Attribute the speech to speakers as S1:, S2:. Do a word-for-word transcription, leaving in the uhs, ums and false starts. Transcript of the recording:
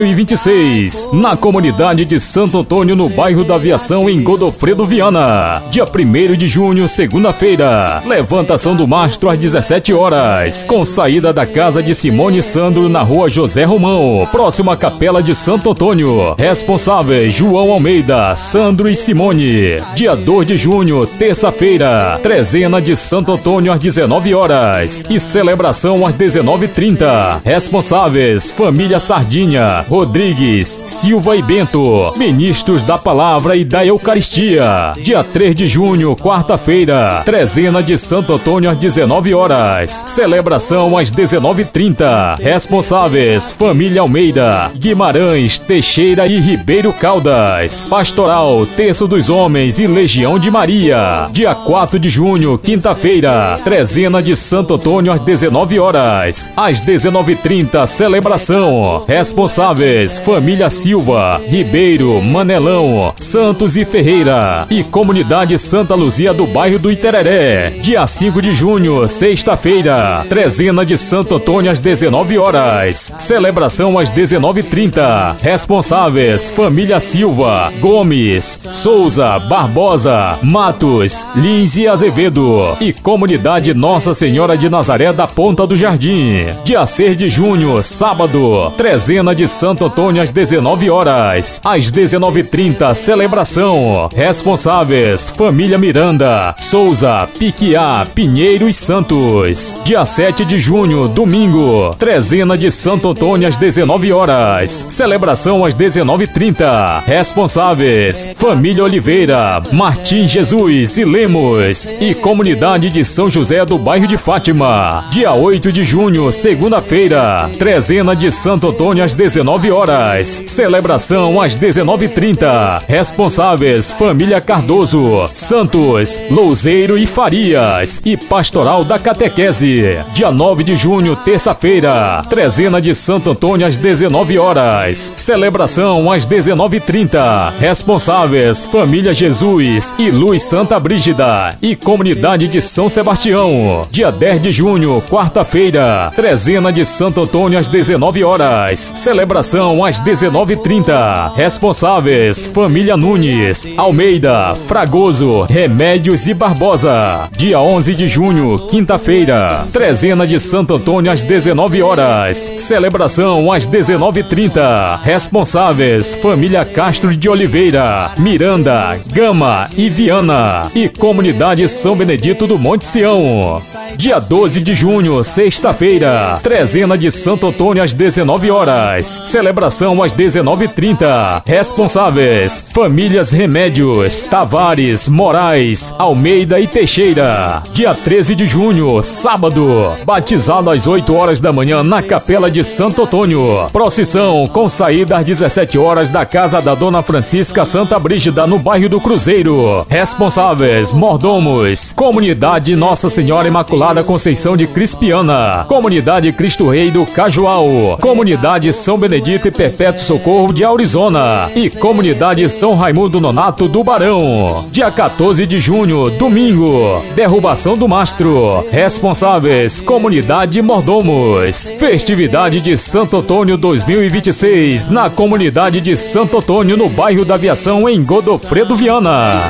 S1: e vinte e seis, na comunidade de Santo Antônio, no bairro da Aviação, em Godofredo Viana. Dia primeiro de junho, segunda-feira, levantação do mastro às dezessete horas, com saída da casa de Simone e Sandro na rua José Romão, próximo à Capela de Santo Antônio. Responsáveis: João Almeida, Sandro e Simone. Dia dois de junho, terça-feira, trezena de Santo Antônio às dezenove horas e celebração às dezenove e trinta. Responsáveis: família Sardinha, Rodrigues, Silva e Bento, ministros da Palavra e da Eucaristia. Dia três de junho, quarta-feira, trezena de Santo Antônio às dezenove horas, celebração às dezenove e trinta. Responsáveis: família Almeida, Guimarães, Teixeira e Ribeiro Caldas. Pastoral: Terço dos Homens e Legião de Maria. Dia quatro de junho, quinta-feira, trezena de Santo Antônio às dezenove horas, às dezenove e trinta, celebração. Responsáveis: família Silva, Ribeiro, Manelão, Santos e Ferreira e comunidade Santa Luzia do bairro do Itereré. Dia cinco de junho, sexta-feira, trezena de Santo Antônio às dezenove horas, celebração às dezenove e trinta. Responsáveis: família Silva, Gomes, Souza, Barbosa, Matos, Lins e Azevedo e comunidade Nossa Senhora de Nazaré da Ponta do Jardim. Dia seis de junho, sábado, trezena de Santo Antônio às dezenove horas, às dezenove e trinta, celebração. Responsáveis: família Miranda, Souza, Piquiá, Pinheiro e Santos. Dia sete de junho, domingo, trezena de Santo Antônio às dezenove horas, celebração às dezenove e trinta. Responsáveis: família Oliveira, Martim Jesus e Lemos e comunidade de São José do bairro de Fátima. Dia oito de junho, segunda-feira, trezena de Santo Antônio às dezenove horas, celebração às dezenove e trinta. Responsáveis: família Cardoso, Santos, Louzeiro e Farias e pastoral da catequese. Dia nove de junho, terça-feira, trezena de Santo Antônio às dezenove horas, celebração às dezenove e trinta. Responsáveis: família Jesus e Luz Santa Brígida e comunidade de São Sebastião. Dia dez de junho, quarta-feira, trezena de Santo Antônio às dezenove horas, celebração às dezenove e trinta. Responsáveis: família Nunes, Almeida, Fragoso, Remédios e Barbosa. Dia onze de junho, quinta-feira, trezena de Santo Antônio às dezenove horas, celebração às dezenove e trinta. Responsáveis: família Castro de Oliveira, Miranda, Gama e Viana e comunidade São Benedito do Monte Sião. Dia doze de junho, sexta-feira, trezena de Santo Antônio às dezenove horas, celebração às dezenove e trinta. Responsáveis: famílias Remédios, Tavares, Moraes, Almeida e Teixeira. Dia treze de junho, sábado, batizado às oito horas da manhã na Capela de Santo Antônio. Procissão com saída às dezessete horas da casa da Dona Francisca Santa Brígida, no bairro do Cruzeiro. Responsáveis: mordomos, comunidade Nossa Senhora Imaculada Conceição de Crispiana, comunidade Cristo Rei do Cajual, comunidade São Benedito e Perpétuo Socorro de Aurizona e comunidade São Raimundo Nonato do Barão. Dia quatorze de junho, domingo, derrubação do mastro. Responsáveis: comunidade Mordomos. Festividade de Santo Antônio dois mil e vinte e seis na comunidade de Santo Antônio, no bairro da Aviação, em Godofredo Viana.